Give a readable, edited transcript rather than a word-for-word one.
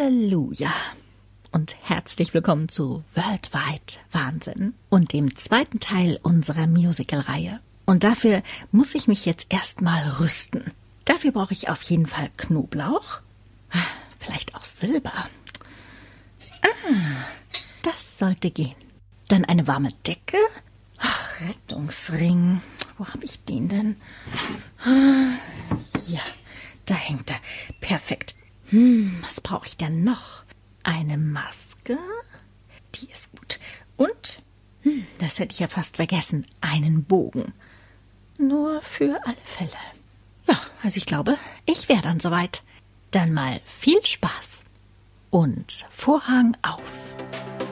Halleluja und herzlich willkommen zu Worldwide Wahnsinn und dem zweiten Teil unserer Musical-Reihe. Und dafür muss ich mich jetzt erstmal rüsten. Dafür brauche ich auf jeden Fall Knoblauch, vielleicht auch Silber. Das sollte gehen. Dann eine warme Decke. Rettungsring. Wo habe ich den denn? Ja, da hängt er. Perfekt. Was brauche ich denn noch? Eine Maske. Die ist gut. Und, das hätte ich ja fast vergessen, einen Bogen. Nur für alle Fälle. Ja, also ich glaube, ich wäre dann soweit. Dann mal viel Spaß. Und Vorhang auf.